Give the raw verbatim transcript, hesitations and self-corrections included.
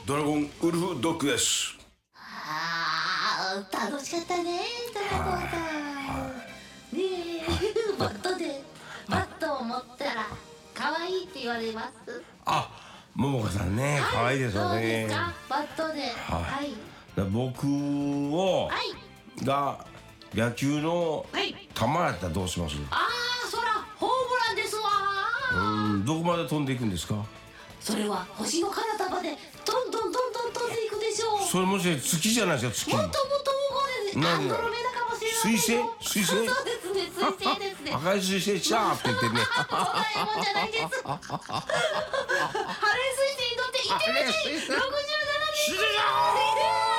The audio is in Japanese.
ドラゴンウルフドッグです。 あー楽しかったねドラゴンさん。ねえバットでバットを持ったら可愛いって言われます。 あ、桃香さんね、可愛いですよどうでね。 すかバットで。はい。 だ僕をはいが野球のはい球やったらどうします？ ああそらホームランですわー。 うん、どこまで飛んでいくんですか？ それは星の彼方までどんどんどんどん飛んでいくでしょう。 それもし月じゃないですか？月。 もっともっと大声でアンドロメダかもしれませんよ。 水星？水星？ そうですね水星ですね。 赤い水星チャーって言ってね。 そんなえもんじゃないです。ハレー彗星にとってイケメンろくじゅうななねん。 死ぬぞー。